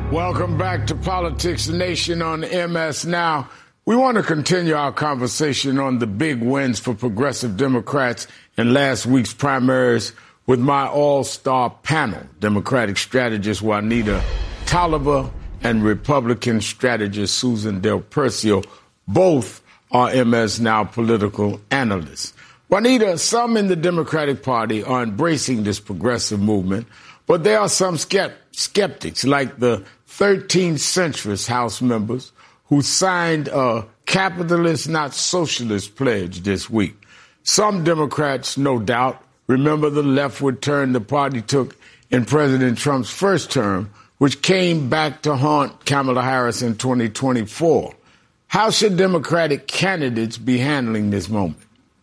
Welcome back to Politics Nation on MS Now. We want to continue our conversation on the big wins for progressive Democrats in last week's primaries with my all-star panel, Democratic strategist Juanita Tolliver and Republican strategist Susan Del Percio. Both are MS Now political analysts. Juanita, some in the Democratic Party are embracing this progressive movement, but there are some skeptics, like the 13 centrist House members who signed a capitalist, not socialist pledge this week. Some Democrats, no doubt, remember the leftward turn the party took in President Trump's first term, which came back to haunt Kamala Harris in 2024. How should Democratic candidates be handling this moment?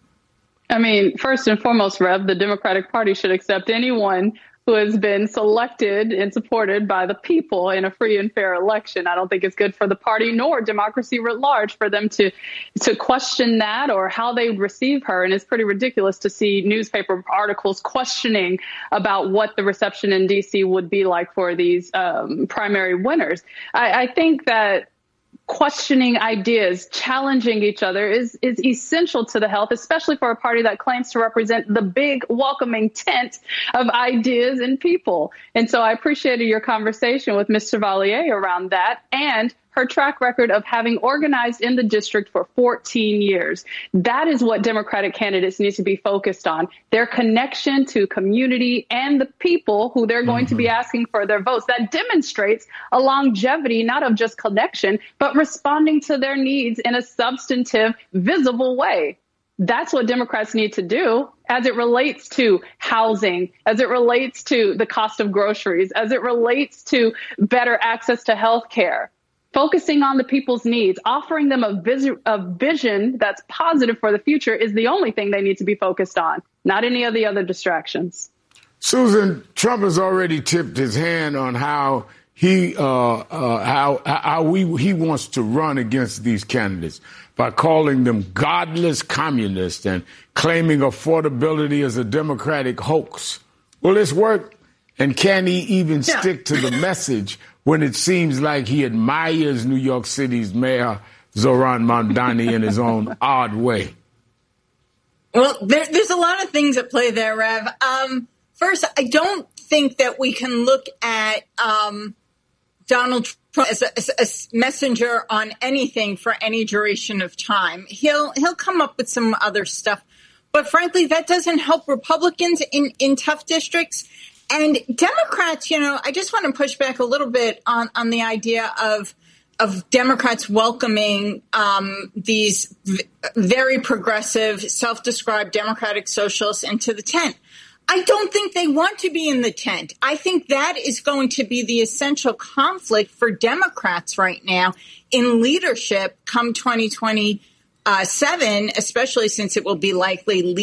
I mean, first and foremost, Rev, the Democratic Party should accept anyone who has been selected and supported by the people in a free and fair election. I don't think it's good for the party nor democracy writ large for them to question that or how they receive her. And it's pretty ridiculous to see newspaper articles questioning about what the reception in D.C. would be like for these primary winners. I think that questioning ideas, challenging each other is essential to the health, especially for a party that claims to represent the big welcoming tent of ideas and people. And so I appreciated your conversation with Ms. Chevalier around that and her track record of having organized in the district for 14 years. That is what Democratic candidates need to be focused on, their connection to community and the people who they're going to be asking for their votes. That demonstrates a longevity, not of just connection, but responding to their needs in a substantive, visible way. That's what Democrats need to do as it relates to housing, as it relates to the cost of groceries, as it relates to better access to health care. Focusing on the people's needs, offering them a vision that's positive for the future is the only thing they need to be focused on, not any of the other distractions. Susan, Trump has already tipped his hand on how he wants to run against these candidates by calling them godless communists and claiming affordability as a Democratic hoax. Will this work? And can he even stick to the message when it seems like he admires New York City's Mayor Zohran Mamdani in his own odd way? Well, there's a lot of things at play there, Rev. First, I don't think that we can look at Donald Trump as a messenger on anything for any duration of time. He'll come up with some other stuff. But frankly, that doesn't help Republicans in tough districts. And Democrats, I just want to push back a little bit on the idea of Democrats welcoming these very progressive, self-described Democratic socialists into the tent. I don't think they want to be in the tent. I think that is going to be the essential conflict for Democrats right now in leadership come 2027, especially since it will be likely